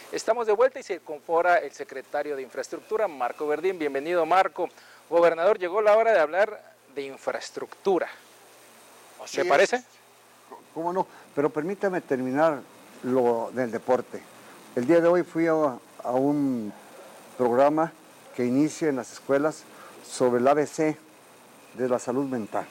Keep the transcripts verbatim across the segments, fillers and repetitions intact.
Estamos de vuelta y se incorpora el secretario de Infraestructura, Marco Verdín. Bienvenido, Marco. Gobernador, llegó la hora de hablar de infraestructura. ¿Le parece? ¿Cómo no? Pero permítame terminar lo del deporte. El día de hoy fui a, a un programa que inicia en las escuelas sobre el A B C de la salud mental,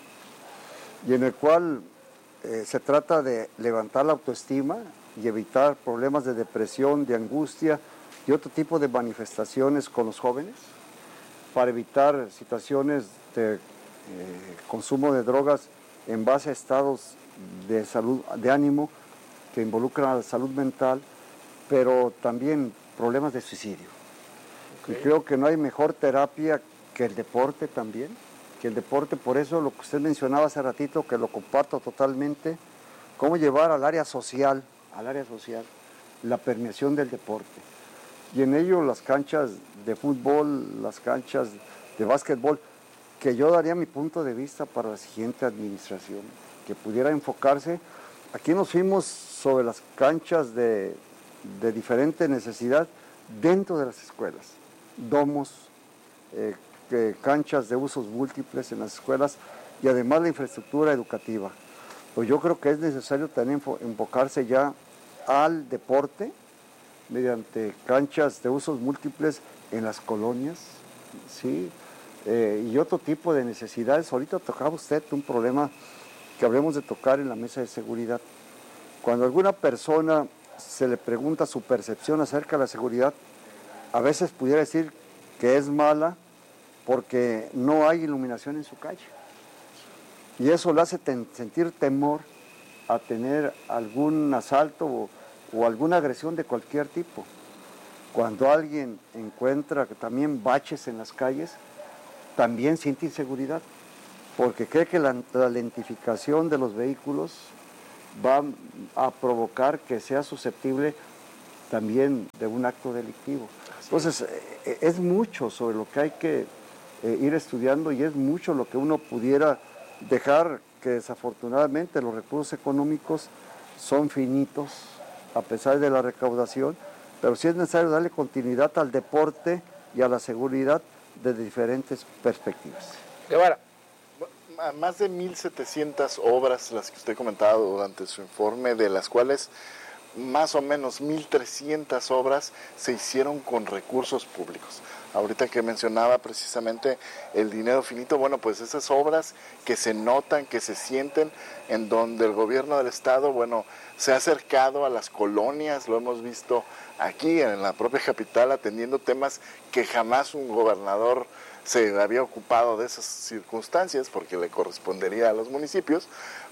y en el cual eh, se trata de levantar la autoestima y evitar problemas de depresión, de angustia y otro tipo de manifestaciones con los jóvenes, para evitar situaciones de eh, consumo de drogas en base a estados de salud, de ánimo que involucran a la salud mental, pero también problemas de suicidio. Okay. Y creo que no hay mejor terapia que el deporte también, que el deporte, por eso lo que usted mencionaba hace ratito, que lo comparto totalmente, cómo llevar al área social, al área social, la permeación del deporte. Y en ello las canchas de fútbol, las canchas de básquetbol, que yo daría mi punto de vista para la siguiente administración, que pudiera enfocarse. Aquí nos fuimos sobre las canchas de, de diferente necesidad dentro de las escuelas, domos, eh, que, canchas de usos múltiples en las escuelas y además la infraestructura educativa. Pues yo creo que es necesario también enfocarse ya al deporte mediante canchas de usos múltiples en las colonias, ¿sí? Eh, y otro tipo de necesidades. Ahorita tocaba usted un problema que habremos de tocar en la mesa de seguridad. Cuando a alguna persona se le pregunta su percepción acerca de la seguridad, a veces pudiera decir que es mala porque no hay iluminación en su calle. Y eso le hace ten, sentir temor a tener algún asalto o, o alguna agresión de cualquier tipo. Cuando alguien encuentra también baches en las calles, también siente inseguridad, porque cree que la, la lentificación de los vehículos va a provocar que sea susceptible también de un acto delictivo. Entonces, eh, es mucho sobre lo que hay que eh, ir estudiando y es mucho lo que uno pudiera dejar, que desafortunadamente los recursos económicos son finitos a pesar de la recaudación, pero sí es necesario darle continuidad al deporte y a la seguridad desde diferentes perspectivas. Guevara, más de mil setecientas obras las que usted comentaba durante su informe, de las cuales más o menos mil trescientas obras se hicieron con recursos públicos. Ahorita que mencionaba precisamente el dinero finito, bueno, pues esas obras que se notan, que se sienten, en donde el gobierno del estado, bueno, se ha acercado a las colonias, lo hemos visto aquí en la propia capital, atendiendo temas que jamás un gobernador se había ocupado de esas circunstancias, porque le correspondería a los municipios.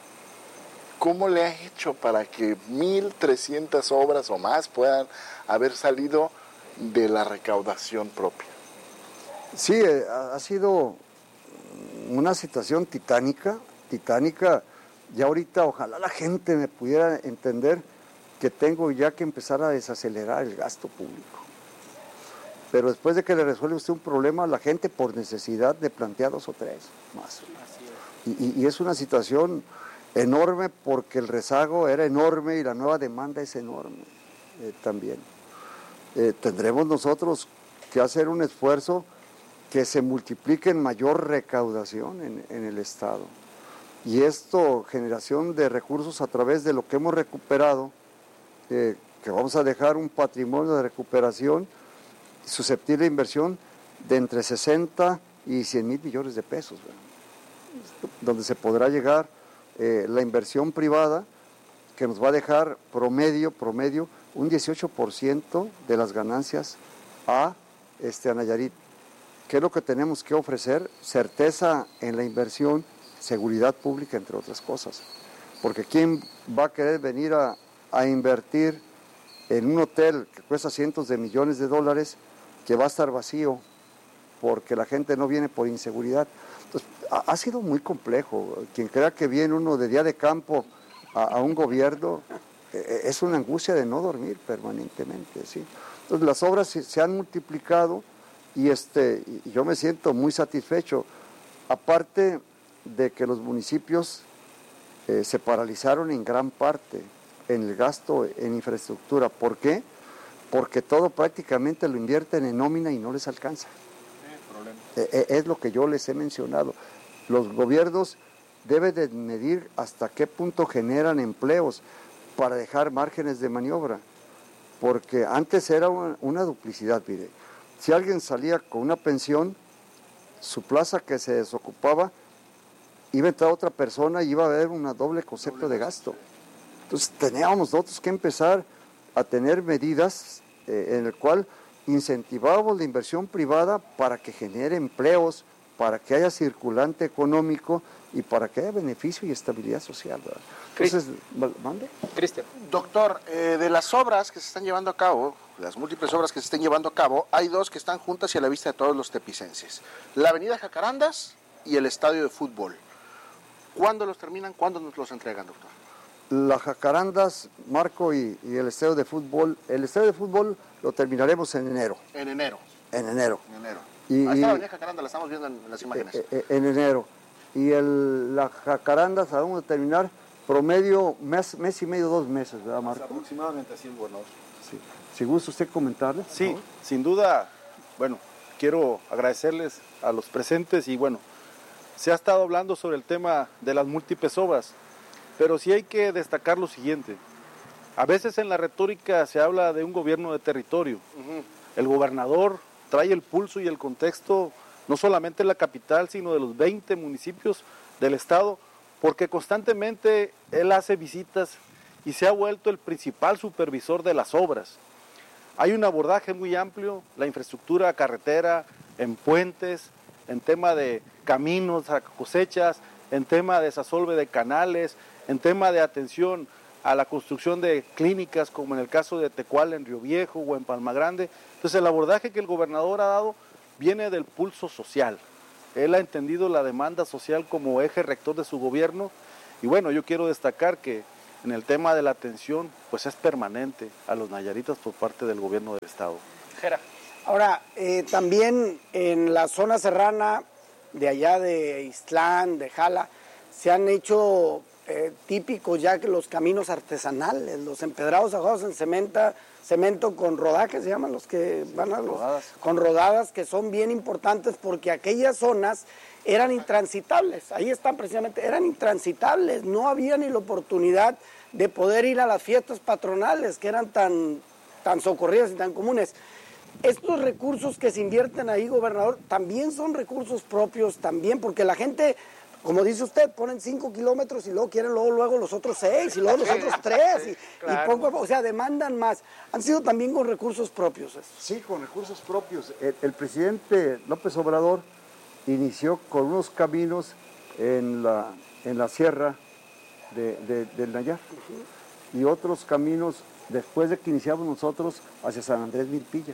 ¿Cómo le ha hecho para que mil trescientas obras o más puedan haber salido de la recaudación propia? Sí, eh, ha sido una situación titánica, titánica. Ya ahorita ojalá la gente me pudiera entender que tengo ya que empezar a desacelerar el gasto público. Pero después de que le resuelve usted un problema, la gente por necesidad de plantear dos o tres más. Y, y, y es una situación enorme porque el rezago era enorme y la nueva demanda es enorme eh, también. Eh, tendremos nosotros que hacer un esfuerzo que se multiplique en mayor recaudación en, en el Estado. Y esto, generación de recursos a través de lo que hemos recuperado, eh, que vamos a dejar un patrimonio de recuperación susceptible de inversión de entre sesenta y cien mil millones de pesos, ¿verdad? Donde se podrá llegar eh, la inversión privada, que nos va a dejar promedio, promedio, un dieciocho por ciento de las ganancias a, este, a Nayarit. ¿Qué es lo que tenemos que ofrecer? Certeza en la inversión, seguridad pública, entre otras cosas. Porque ¿quién va a querer venir a, a invertir en un hotel que cuesta cientos de millones de dólares, que va a estar vacío porque la gente no viene por inseguridad? Entonces, ha, ha sido muy complejo. Quien crea que viene uno de día de campo a, a un gobierno, eh, es una angustia de no dormir permanentemente, ¿sí? Entonces, las obras se, se han multiplicado y, este, y yo me siento muy satisfecho. Aparte de que los municipios eh, se paralizaron en gran parte en el gasto en infraestructura. ¿Por qué? porque todo prácticamente lo invierten en nómina y no les alcanza. Eh, eh, es lo que yo les he mencionado. Los gobiernos deben de medir hasta qué punto generan empleos para dejar márgenes de maniobra, porque antes era una, una duplicidad, mire. Si alguien salía con una pensión, su plaza que se desocupaba, iba a entrar otra persona y iba a haber un doble concepto de gasto. Entonces teníamos nosotros que empezar a tener medidas eh, en el cual incentivábamos la inversión privada para que genere empleos, para que haya circulante económico y para que haya beneficio y estabilidad social, ¿verdad? Entonces, ¿mande? Cristian. Doctor, eh, de las obras que se están llevando a cabo, las múltiples obras que se estén llevando a cabo, hay dos que están juntas y a la vista de todos los tepicenses. La avenida Jacarandas y el estadio de fútbol. ¿Cuándo los terminan? ¿Cuándo nos los entregan, doctor? Las Jacarandas, Marco, y, y el estadio de fútbol. El estadio de fútbol lo terminaremos en enero. En enero. En enero. En enero. Y, Ahí está y, la avenida Jacaranda, la estamos viendo en, en las imágenes. Eh, eh, en enero. Y el, la Jacarandas, vamos a terminar promedio mes, mes y medio, dos meses, ¿verdad, Marco? Pues aproximadamente así, gobernador. Sí. Si gusta usted comentarle. Sí, sin duda, bueno, quiero agradecerles a los presentes y bueno, se ha estado hablando sobre el tema de las múltiples obras, pero sí hay que destacar lo siguiente. A veces en la retórica se habla de un gobierno de territorio. Uh-huh. El gobernador trae el pulso y el contexto no solamente en la capital, sino de los veinte municipios del estado, porque constantemente él hace visitas y se ha vuelto el principal supervisor de las obras. Hay un abordaje muy amplio, la infraestructura carretera, en puentes, en tema de caminos a cosechas, en tema de desasolve de canales, en tema de atención a la construcción de clínicas, como en el caso de Tecuala en Río Viejo o en Palma Grande. Entonces el abordaje que el gobernador ha dado viene del pulso social. Él ha entendido la demanda social como eje rector de su gobierno y bueno, yo quiero destacar que en el tema de la atención, pues es permanente a los nayaritas por parte del gobierno del estado. Jera. Ahora, eh, también en la zona serrana de allá de Ixtlán, de Jala, se han hecho eh, típicos ya que los caminos artesanales, los empedrados ajados en cementa, cemento con rodaje, se llaman los que van a los, rodadas. con rodadas, que son bien importantes porque aquellas zonas eran intransitables, ahí están precisamente, eran intransitables, no había ni la oportunidad de poder ir a las fiestas patronales que eran tan, tan socorridas y tan comunes. Estos recursos que se invierten ahí, gobernador, también son recursos propios, también, porque la gente, como dice usted, ponen cinco kilómetros y luego quieren luego, luego los otros seis y luego los otros tres, y, claro. y poco, o sea, demandan más. Han sido también con recursos propios. Eso. Sí, con recursos propios. El, el presidente López Obrador inició con unos caminos en la, en la sierra de, de, del Nayar uh-huh. y otros caminos después de que iniciamos nosotros hacia San Andrés Milpillas.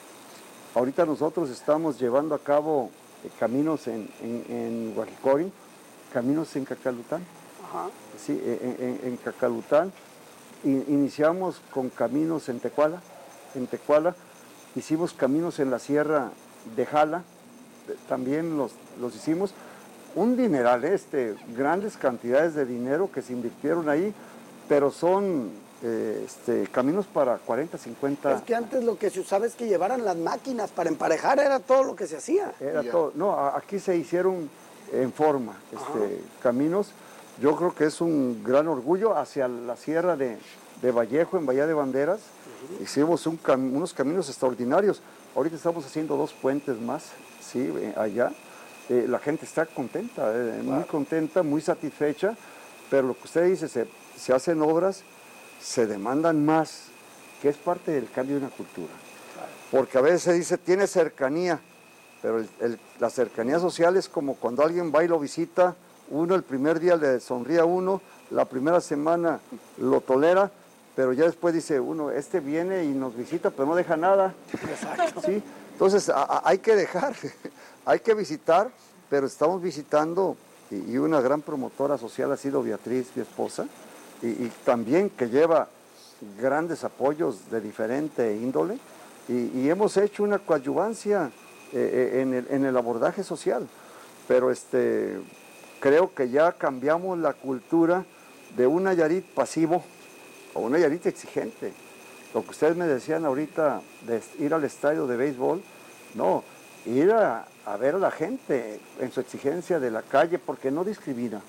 Ahorita nosotros estamos llevando a cabo eh, caminos en, en, en Huajicorin, caminos en Cacalután. Uh-huh. Sí, en, en, en Cacalután. I, iniciamos con caminos en Tecuala, en Tecuala. Hicimos caminos en la sierra de Jala, también los, los hicimos. Un dineral, este, grandes cantidades de dinero que se invirtieron ahí, pero son eh, este, caminos para cuarenta, cincuenta... Es que antes lo que se usaba es que llevaran las máquinas para emparejar, era todo lo que se hacía. Era yeah. todo, no, aquí se hicieron en forma este, caminos. Yo creo que es un gran orgullo hacia la sierra de, de Vallejo, en Bahía de Banderas. Uh-huh. Hicimos un cam unos caminos extraordinarios. Ahorita estamos haciendo dos puentes más, sí, allá. Eh, la gente está contenta, eh, muy contenta, muy satisfecha, pero lo que usted dice, se, se hacen obras, se demandan más, que es parte del cambio de una cultura. Porque a veces se dice, tiene cercanía, pero el, el, la cercanía social es como cuando alguien va y lo visita, uno el primer día le sonríe a uno, la primera semana lo tolera, pero ya después dice uno, este viene y nos visita, pero no deja nada. Exacto. ¿Sí? Entonces a, a, hay que dejar, hay que visitar, pero estamos visitando, y, y una gran promotora social ha sido Beatriz, mi esposa, y, y también que lleva grandes apoyos de diferente índole, y, y hemos hecho una coadyuvancia eh, en, el, en el abordaje social, pero este, creo que ya cambiamos la cultura de un Nayarit pasivo a un Nayarit exigente. lo que ustedes me decían ahorita de ir al estadio de béisbol, no, ir a, a ver a la gente en su exigencia de la calle, porque no discrimina.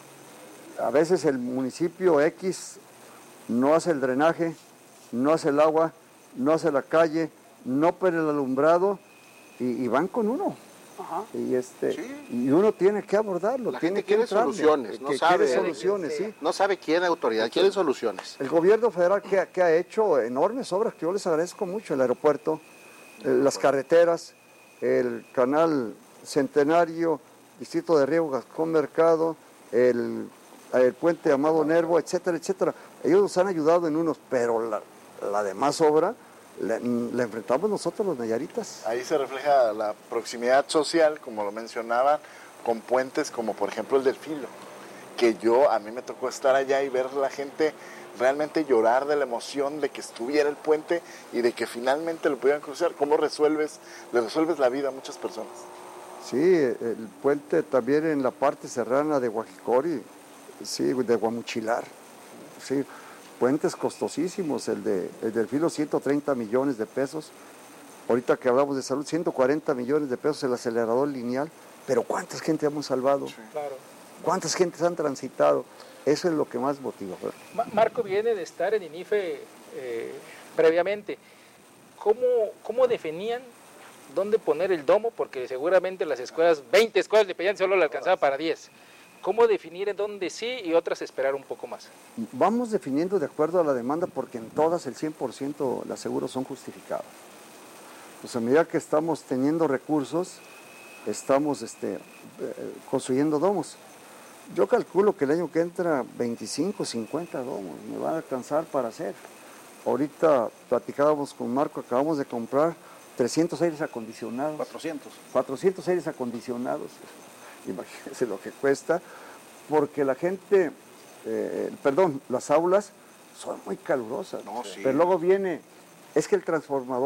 A veces el municipio X no hace el drenaje, no hace el agua, no hace la calle, no pone el alumbrado y, y van con uno. Ajá. Y, este, Sí. y uno tiene que abordarlo, La tiene gente que quiere entrarle, soluciones, no que sabe. quiere soluciones, sí. No sabe quién es autoridad, quieren soluciones. El gobierno federal que, que ha hecho enormes obras que yo les agradezco mucho, el aeropuerto, eh, las carreteras, el canal Centenario, Distrito de Riego, Gascón Mercado, el, el puente Amado Nervo, etcétera, etcétera. Ellos nos han ayudado en unos, pero la, la demás obra la, la enfrentamos nosotros los nayaritas. Ahí se refleja la proximidad social, como lo mencionaban, con puentes como por ejemplo el del Filo, que yo, a mí me tocó estar allá y ver la gente realmente llorar de la emoción de que estuviera el puente y de que finalmente lo pudieran cruzar. ¿Cómo resuelves, le resuelves la vida a muchas personas? Sí, el puente también en la parte serrana de Guajicori, sí, de Guamuchilar, sí, puentes costosísimos, el, de, el del Filo ciento treinta millones de pesos, ahorita que hablamos de salud, ciento cuarenta millones de pesos el acelerador lineal, pero ¿cuántas gente hemos salvado? Sí. Claro. ¿Cuántas gentes han transitado? Eso es lo que más motiva. Ma- Marco viene de estar en INIFE eh, previamente. ¿Cómo, ¿Cómo definían dónde poner el domo? Porque seguramente las escuelas, veinte escuelas de Payán solo le alcanzaba para diez. ¿Cómo definir en dónde sí y otras esperar un poco más? Vamos definiendo de acuerdo a la demanda porque en todas el cien por ciento las seguros son justificados. Pues a medida que estamos teniendo recursos, estamos este, eh, construyendo domos. Yo calculo que el año que entra veinticinco, cincuenta domos me van a alcanzar para hacer. Ahorita platicábamos con Marco, acabamos de comprar trescientos aires acondicionados. cuatrocientos. cuatrocientos aires acondicionados. Imagínense lo que cuesta, porque la gente, eh, perdón, las aulas son muy calurosas. No, sí. Pero luego viene, es que el transformador